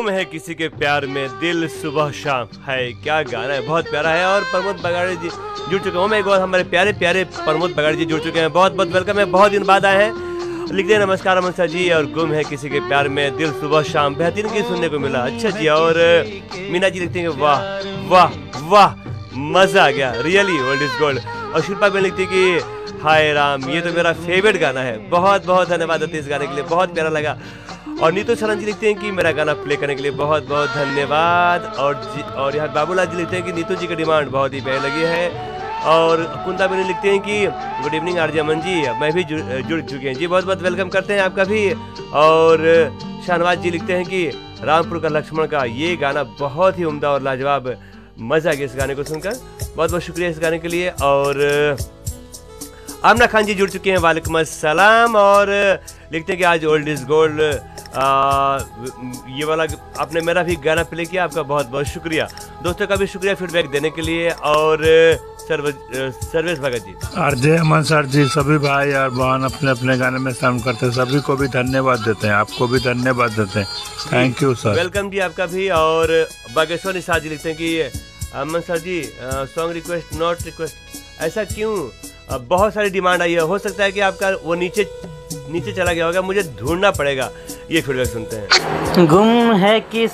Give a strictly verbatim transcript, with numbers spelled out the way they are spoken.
गुम है किसी के प्यार में दिल सुबह शाम है। क्या गाना है, बहुत प्यारा है। और प्रमोद बगाड़ी जी जुड़ चुके हैं। एक बार हमारे प्यारे प्यारे प्रमोद बगाड़ी जी जुड़ चुके हैं। बहुत बहुत वेलकम है, बहुत दिन बाद आए हैं। लिखते हैं नमस्कार अमन सर जी। और गुम है किसी के प्यार में दिल सुबह शाम, बेहतरीन गीत सुनने को मिला। अच्छा जी। और मीना जी लिखते हैं वाह वाह वाह, मजा आ गया, रियली ओल्ड इज गोल्ड। और शिल्पा भी लिखती है कि हाय राम, ये तो मेरा फेवरेट गाना है। बहुत बहुत धन्यवाद होते इस गाने के लिए, बहुत प्यारा लगा। और नीतू शरण जी लिखते हैं कि मेरा गाना प्ले करने के लिए बहुत बहुत धन्यवाद। और जी, और यहाँ बाबूलाल जी लिखते हैं कि नीतू जी की डिमांड बहुत ही प्यारी लगी है। और कुंता भी लिखते हैं कि good evening RJ Aman ji, मैं भी जुड़, जुड़ चुके हैं जी। बहुत बहुत वेलकम करते हैं आपका भी। और शाहनवाज जी लिखते हैं कि रामपुर का लक्ष्मण का ये गाना बहुत ही उम्दा और लाजवाब, मजा आ गया इस गाने को सुनकर। बहुत बहुत शुक्रिया इस गाने के लिए। और आमना खान जी जुड़ चुके हैं, वालेकुम अस्सलाम। और लिखते हैं कि आज ओल्ड इज गोल्ड, ये वाला आपने मेरा भी गाना प्ले किया, आपका बहुत बहुत शुक्रिया। दोस्तों का भी शुक्रिया फीडबैक देने के लिए। और सर्वेश भगत जी, आरजे अमन सर जी, सभी भाई और बहन अपने अपने गाने में शामिल करते हैं, सभी को भी धन्यवाद देते हैं, आपको भी धन्यवाद देते हैं। Thank you sir. वेलकम जी आपका भी। और बागेश्वर निषाद जी लिखते हैं कि अमन sir ji song request not request, ऐसा क्यों? बहुत सारी डिमांड आई है, हो सकता है कि आपका वो नीचे नीचे चला गया होगा, मुझे ढूंढना पड़ेगा। ये फीडबैक सुनते हैं। गुम है किस